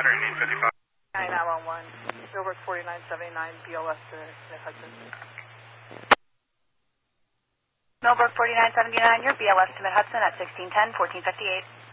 155. 911, Gilbert 4979, BLS to Mid-Hudson. Millbrook 4979, your BLS to Mid-Hudson at 1610, 1458.